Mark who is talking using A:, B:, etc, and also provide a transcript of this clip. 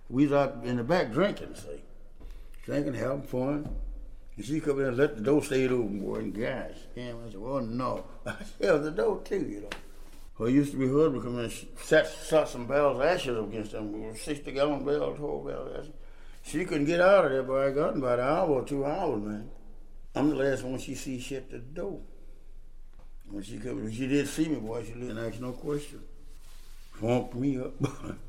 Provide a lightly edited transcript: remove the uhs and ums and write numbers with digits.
A: We was out in the back drinking, say. Drinking, having fun. And she come in and let the door stay open, boy, and gosh, damn, I said, well, no. I held the door too, you know. Well, it used to be her to come in and shot some barrels of ashes against them, 60-gallon barrels, 12 barrels of ashes. She couldn't get out of there, but I got in about an hour or 2 hours, man. I'm the last one she see shut the door. When she did see me, boy, she didn't ask no question. Funked me up.